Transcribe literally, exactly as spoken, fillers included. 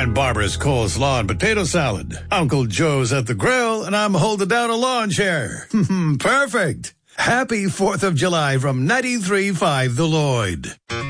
Aunt Barbara's coleslaw and potato salad. Uncle Joe's at the grill, and I'm holding down a lawn chair. Perfect. Happy fourth of July from ninety-three point five The Lloyd.